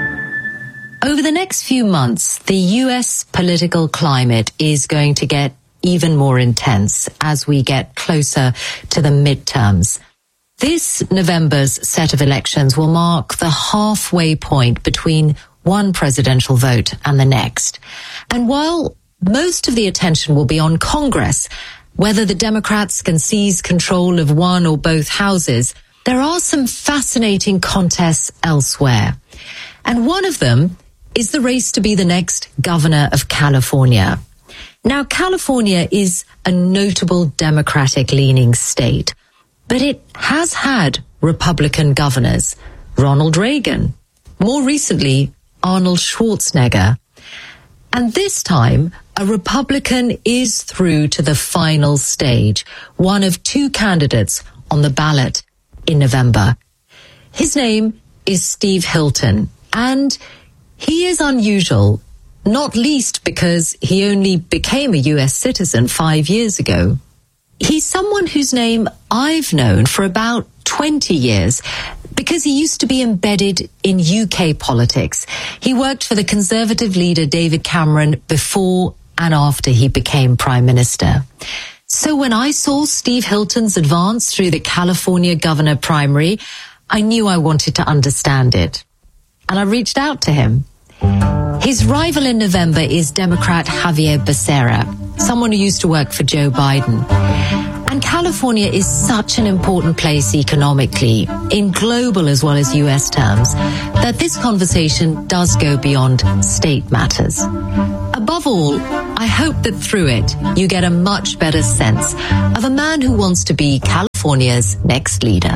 Over the next few months, the U S political climate is going to get even more intense as we get closer to the midterms. This November's set of elections will mark the halfway point between one presidential vote and the next. And while most of the attention will be on Congress, whether the Democrats can seize control of one or both houses, there are some fascinating contests elsewhere. And one of them is the race to be the next governor of California. Now, California is a notable Democratic-leaning state, but it has had Republican governors. Ronald Reagan, more recently, Arnold Schwarzenegger. And this time, a Republican is through to the final stage, one of two candidates on the ballot in November. His name is Steve Hilton, and he is unusual, not least because he only became a U S citizen five years ago. He's someone whose name I've known for about twenty years because he used to be embedded in U K politics. He worked for the Conservative leader David Cameron before and after he became Prime Minister. So when I saw Steve Hilton's advance through the California governor primary, I knew I wanted to understand it. And I reached out to him. His rival in November is Democrat Javier Becerra, someone who used to work for Joe Biden. And California is such an important place economically, in global as well as U S terms, that this conversation does go beyond state matters. Above all, I hope that through it, you get a much better sense of a man who wants to be California's next leader.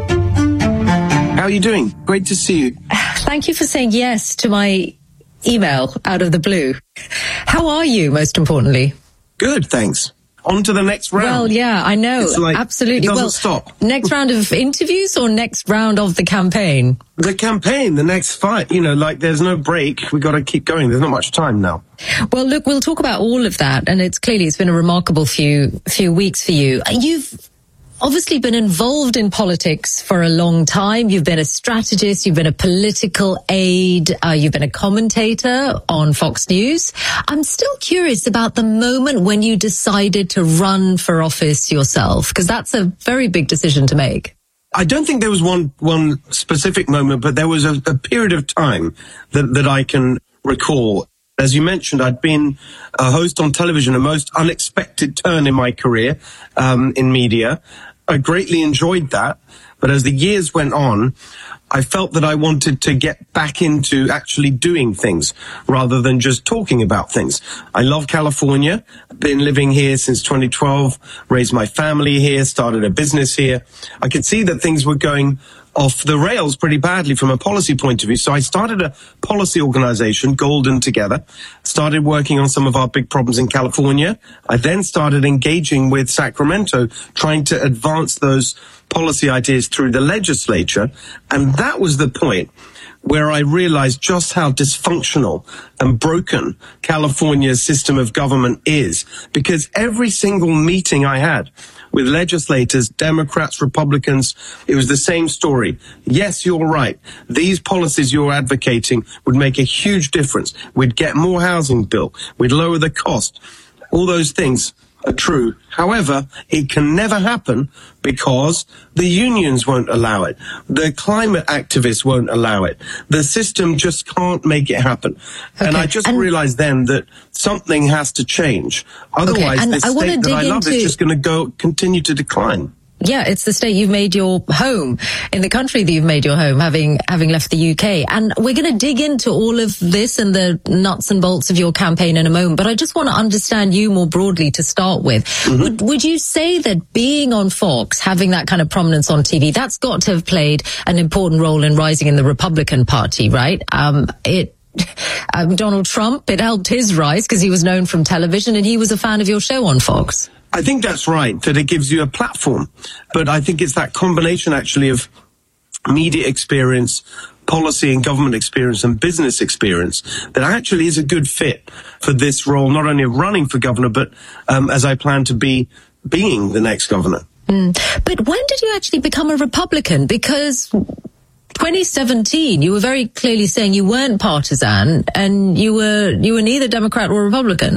How are you doing? Great to see you. Thank you for saying yes to my email out of the blue. How are you, most importantly? Good, thanks. On to the next round. Well, yeah, I know. It's like, absolutely. It doesn't well, stop. Next round of interviews or next round of the campaign? The campaign, the next fight. You know, like there's no break. We got to keep going. There's not much time now. Well, look, we'll talk about all of that. And it's clearly, it's been a remarkable few, few weeks for you. You've obviously been involved in politics for a long time. You've been a strategist, you've been a political aide, uh, you've been a commentator on Fox News. I'm still curious about the moment when you decided to run for office yourself, because that's a very big decision to make. I don't think there was one one specific moment, but there was a, a period of time that, that I can recall. As you mentioned, I'd been a host on television, a most unexpected turn in my career um, in media. I greatly enjoyed that. But as the years went on, I felt that I wanted to get back into actually doing things rather than just talking about things. I love California. I've been living here since twenty twelve, raised my family here, started a business here. I could see that things were going off the rails pretty badly from a policy point of view. So I started a policy organization, Golden Together, started working on some of our big problems in California. I then started engaging with Sacramento, trying to advance those policy ideas through the legislature. And that was the point where I realized just how dysfunctional and broken California's system of government is. Because every single meeting I had with legislators, Democrats, Republicans, it was the same story. Yes, you're right. These policies you're advocating would make a huge difference. We'd get more housing built. We'd lower the cost. All those things are true. However, it can never happen because the unions won't allow it. The climate activists won't allow it. The system just can't make it happen. Okay. And I just and realized then that something has to change. Otherwise, okay. this I state that I love into... is just going to go continue to decline. Yeah, it's the state you've made your home, in the country that you've made your home, having having left the U K. And we're going to dig into all of this and the nuts and bolts of your campaign in a moment. But I just want to understand you more broadly to start with. Mm-hmm. Would, would you say that being on Fox, having that kind of prominence on T V, that's got to have played an important role in rising in the Republican Party, right? Um, it um, Donald Trump, it helped his rise because he was known from television and he was a fan of your show on Fox. I think that's right, that it gives you a platform. But I think it's that combination, actually, of media experience, policy and government experience, and business experience that actually is a good fit for this role, not only of running for governor, but um, as I plan to be being the next governor. Mm. But when did you actually become a Republican? Because twenty seventeen, you were very clearly saying you weren't partisan and you were you were neither Democrat or Republican.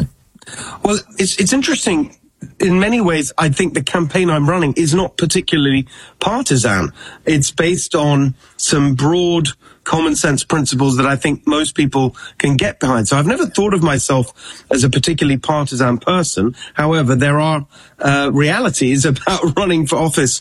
Well, it's it's interesting. In many ways, I think the campaign I'm running is not particularly partisan. It's based on some broad common sense principles that I think most people can get behind. So I've never thought of myself as a particularly partisan person. However, there are uh, realities about running for office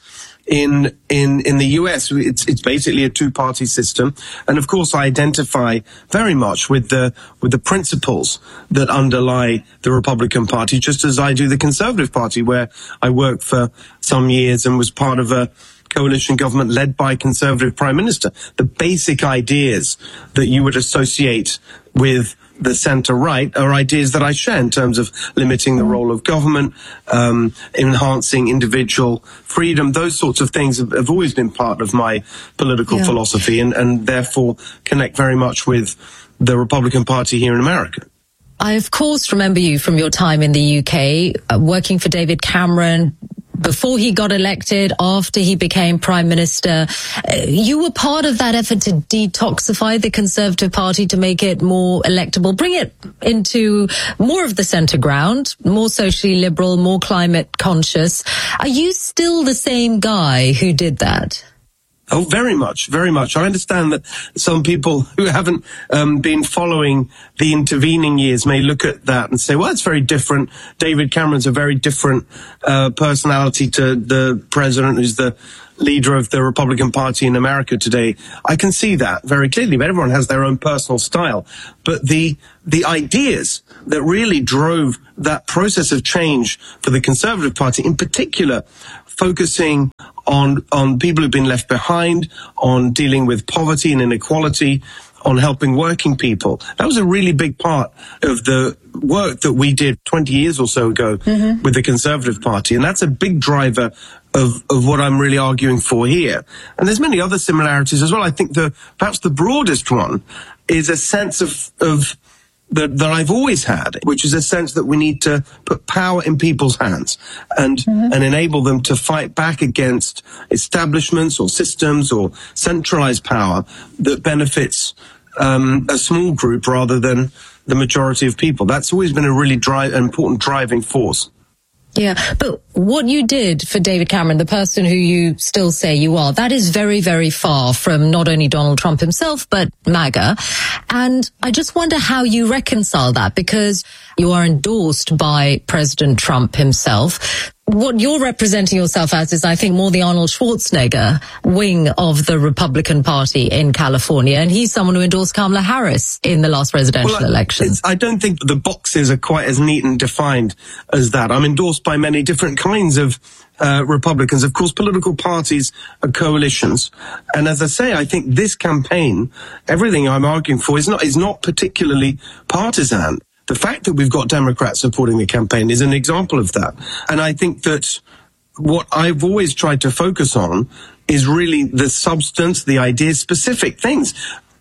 in in in the U S. It's it's basically a two-party system, and of course I identify very much with the with the principles that underlie the Republican Party, just as I do the Conservative Party, where I worked for some years and was part of a coalition government led by a Conservative Prime Minister. The basic ideas that you would associate with the centre-right are ideas that I share in terms of limiting the role of government, um, enhancing individual freedom. Those sorts of things have, have always been part of my political yeah. philosophy, and, and therefore connect very much with the Republican Party here in America. I, of course, remember you from your time in the U K, uh, working for David Cameron, before he got elected, after he became Prime Minister. Uh, you were part of that effort to detoxify the Conservative Party, to make it more electable, bring it into more of the centre ground, more socially liberal, more climate conscious. Are you still the same guy who did that? Oh, very much, very much. I understand that some people who haven't um, been following the intervening years may look at that and say, well, it's very different. David Cameron's a very different uh, personality to the president who's the leader of the Republican Party in America today. I can see that very clearly, but everyone has their own personal style. But the the ideas that really drove that process of change for the Conservative Party, in particular, focusing on on people who've been left behind, on dealing with poverty and inequality, on helping working people. That was a really big part of the work that we did twenty years or so ago mm-hmm. with the Conservative Party. And that's a big driver of, of what I'm really arguing for here. And there's many other similarities as well. I think the perhaps the broadest one is a sense of, of That, that I've always had, which is a sense that we need to put power in people's hands and mm-hmm. and enable them to fight back against establishments or systems or centralized power that benefits um, a small group rather than the majority of people. That's always been a really drive, important driving force. Yeah, but what you did for David Cameron, the person who you still say you are, that is very, very far from not only Donald Trump himself, but MAGA. And I just wonder how you reconcile that, because you are endorsed by President Trump himself. What you're representing yourself as is, I think, more the Arnold Schwarzenegger wing of the Republican Party in California. And he's someone who endorsed Kamala Harris in the last presidential well, election. I don't think the boxes are quite as neat and defined as that. I'm endorsed by many different kinds of uh, Republicans. Of course, political parties are coalitions. And as I say, I think this campaign, everything I'm arguing for is not, is not particularly partisan. The fact that we've got Democrats supporting the campaign is an example of that. And I think that what I've always tried to focus on is really the substance, the ideas, specific things.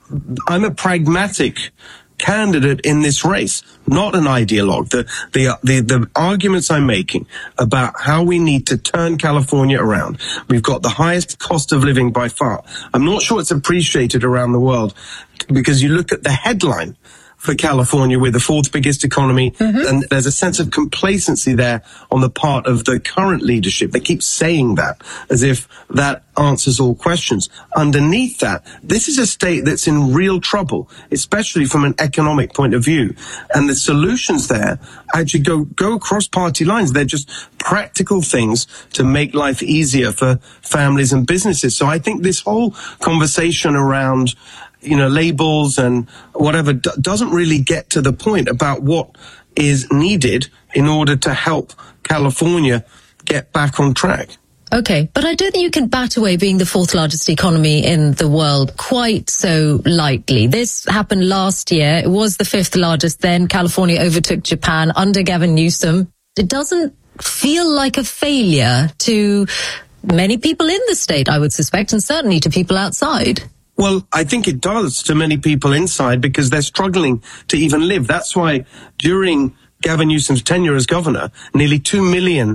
I'm a pragmatic candidate in this race, not an ideologue. The, the, the, the arguments I'm making about how we need to turn California around. We've got the highest cost of living by far. I'm not sure it's appreciated around the world, because you look at the headline for California, we're the fourth biggest economy, mm-hmm. and there's a sense of complacency there on the part of the current leadership. They keep saying that as if that answers all questions. Underneath that, this is a state that's in real trouble, especially from an economic point of view. And the solutions there actually go, go across party lines. They're just practical things to make life easier for families and businesses. So I think this whole conversation around you know, labels and whatever d- doesn't really get to the point about what is needed in order to help California get back on track. Okay, but I don't think you can bat away being the fourth largest economy in the world quite so lightly. This happened last year. It was the fifth largest then. California overtook Japan under Gavin Newsom. It doesn't feel like a failure to many people in the state, I would suspect, and certainly to people outside. Well, I think it does to many people inside, because they're struggling to even live. That's why during Gavin Newsom's tenure as governor, nearly two million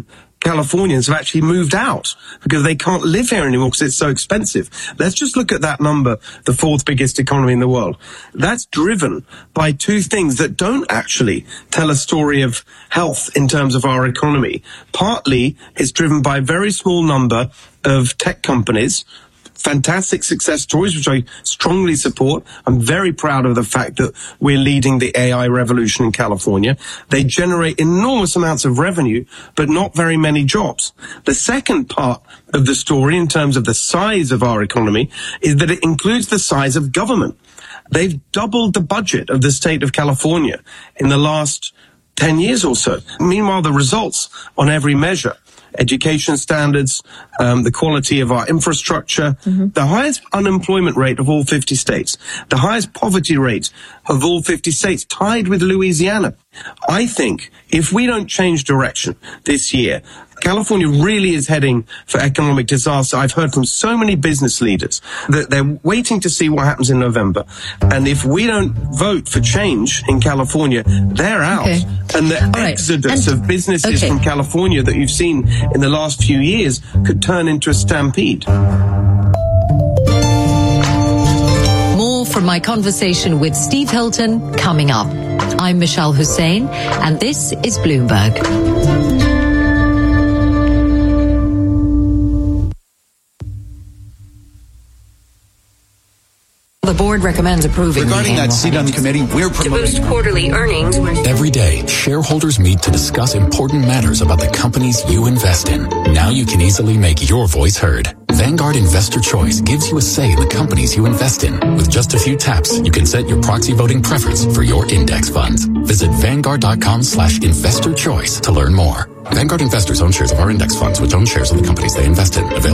Californians have actually moved out because they can't live here anymore because it's so expensive. Let's just look at that number, the fourth biggest economy in the world. That's driven by two things that don't actually tell a story of health in terms of our economy. Partly, it's driven by a very small number of tech companies, fantastic success stories, which I strongly support. I'm very proud of the fact that we're leading the A I revolution in California. They generate enormous amounts of revenue, but not very many jobs. The second part of the story, in terms of the size of our economy, is that it includes the size of government. They've doubled the budget of the state of California in the last ten years or so. Meanwhile, the results on every measure, education standards, um, the quality of our infrastructure, mm-hmm. the highest unemployment rate of all fifty states, the highest poverty rate of all fifty states, tied with Louisiana. I think if we don't change direction this year, California really is heading for economic disaster. I've heard from so many business leaders that they're waiting to see what happens in November. And if we don't vote for change in California, they're out. Okay. And the All exodus right. and, of businesses okay. from California that you've seen in the last few years could turn into a stampede. More from my conversation with Steve Hilton coming up. I'm Michelle Hussein, and this is Bloomberg. The board recommends approving. Regarding that seat on the committee, we're promoting to boost quarterly earnings. Every day, shareholders meet to discuss important matters about the companies you invest in. Now you can easily make your voice heard. Vanguard Investor Choice gives you a say in the companies you invest in. With just a few taps, you can set your proxy voting preference for your index funds. Visit Vanguard.com slash investor choice to learn more. Vanguard investors own shares of our index funds, which own shares of the companies they invest in. Available